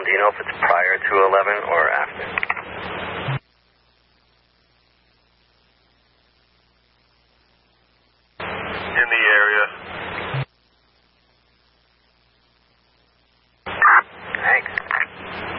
Do you know if it's prior to 11 or after?